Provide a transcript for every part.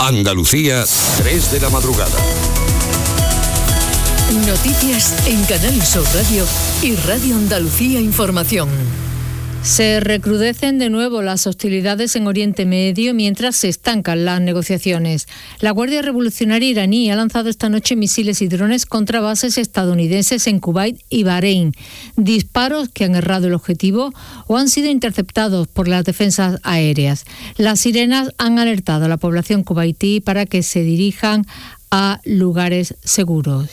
Andalucía, 3 de la madrugada. Noticias en Canal Sur Radio y Radio Andalucía Información. Se recrudecen de nuevo las hostilidades en Oriente Medio mientras se estancan las negociaciones. La Guardia Revolucionaria iraní ha lanzado esta noche misiles y drones contra bases estadounidenses en Kuwait y Bahrein. Disparos que han errado el objetivo o han sido interceptados por las defensas aéreas. Las sirenas han alertado a la población kuwaití para que se dirijan a lugares seguros.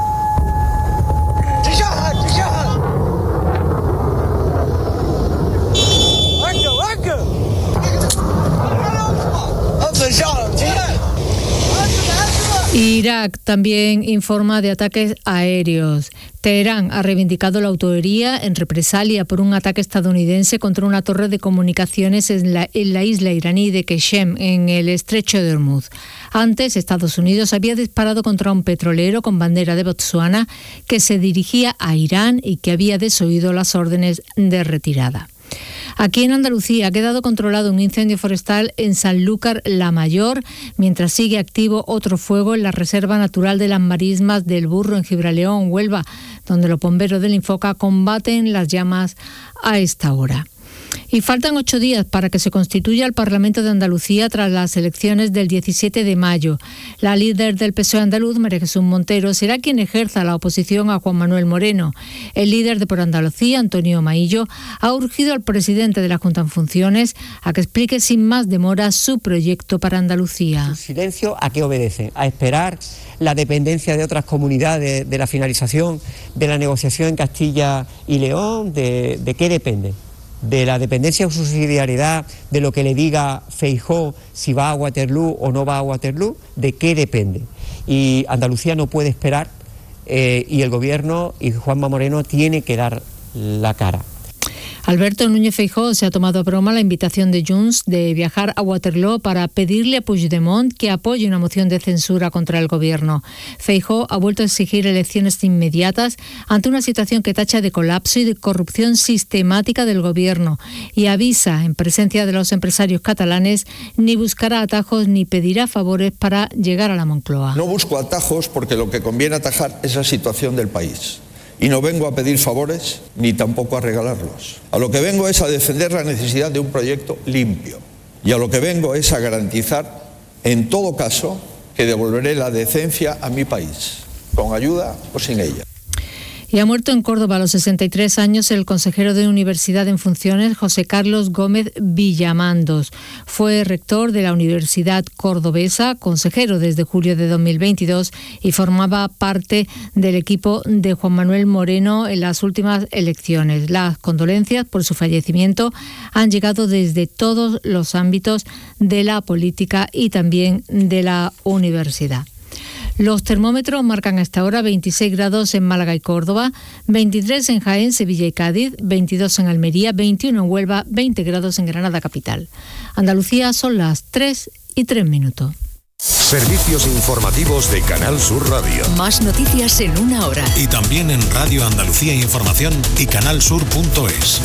Irak también informa de ataques aéreos. Teherán ha reivindicado la autoría en represalia por un ataque estadounidense contra una torre de comunicaciones en la isla iraní de Qeshem, en el estrecho de Hormuz. Antes, Estados Unidos había disparado contra un petrolero con bandera de Botsuana que se dirigía a Irán y que había desoído las órdenes de retirada. Aquí en Andalucía ha quedado controlado un incendio forestal en Sanlúcar la Mayor, mientras sigue activo otro fuego en la Reserva Natural de las Marismas del Burro en Gibraleón, Huelva, donde los bomberos del Infoca combaten las llamas a esta hora. Y faltan 8 días para que se constituya el Parlamento de Andalucía tras las elecciones del 17 de mayo. La líder del PSOE andaluz, María Jesús Montero, será quien ejerza la oposición a Juan Manuel Moreno. El líder de Por Andalucía, Antonio Maillo, ha urgido al presidente de la Junta en funciones a que explique sin más demora su proyecto para Andalucía. ¿El silencio a qué obedece? ¿A esperar la dependencia de otras comunidades de la finalización de la negociación en Castilla y León? ¿De qué depende? ¿De la dependencia o subsidiariedad de lo que le diga Feijóo si va a Waterloo o no va a Waterloo? ¿De qué depende? Y Andalucía no puede esperar y el Gobierno y Juanma Moreno tiene que dar la cara. Alberto Núñez Feijóo se ha tomado a broma la invitación de Junts de viajar a Waterloo para pedirle a Puigdemont que apoye una moción de censura contra el Gobierno. Feijóo ha vuelto a exigir elecciones inmediatas ante una situación que tacha de colapso y de corrupción sistemática del Gobierno y avisa, en presencia de los empresarios catalanes, ni buscará atajos ni pedirá favores para llegar a la Moncloa. No busco atajos porque lo que conviene atajar es la situación del país. Y no vengo a pedir favores ni tampoco a regalarlos. A lo que vengo es a defender la necesidad de un proyecto limpio. Y a lo que vengo es a garantizar, en todo caso, que devolveré la decencia a mi país, con ayuda o sin ella. Y ha muerto en Córdoba a los 63 años el consejero de Universidad en funciones, José Carlos Gómez Villamandos. Fue rector de la Universidad Cordobesa, consejero desde julio de 2022 y formaba parte del equipo de Juan Manuel Moreno en las últimas elecciones. Las condolencias por su fallecimiento han llegado desde todos los ámbitos de la política y también de la universidad. Los termómetros marcan a esta hora 26 grados en Málaga y Córdoba, 23 en Jaén, Sevilla y Cádiz, 22 en Almería, 21 en Huelva, 20 grados en Granada capital. Andalucía son las 3:03. Servicios informativos de Canal Sur Radio. Más noticias en una hora. Y también en Radio Andalucía Información y canalsur.es.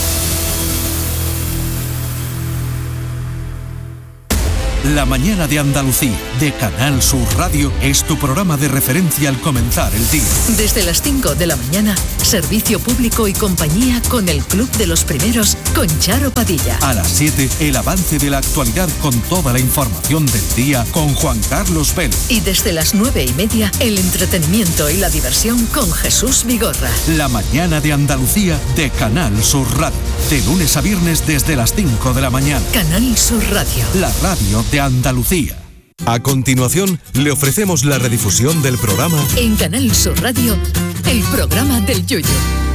La mañana de Andalucía, de Canal Sur Radio, es tu programa de referencia al comenzar el día. Desde las 5 de la mañana, servicio público y compañía con el Club de los Primeros, con Charo Padilla. A las 7, el avance de la actualidad con toda la información del día, con Juan Carlos Vélez. Y desde las 9:30, el entretenimiento y la diversión con Jesús Vigorra. La mañana de Andalucía, de Canal Sur Radio. De lunes a viernes desde las 5 de la mañana. Canal Sur Radio. La radio de Andalucía. A continuación, le ofrecemos la redifusión del programa En Canal Sur Radio, el programa del Yoyo.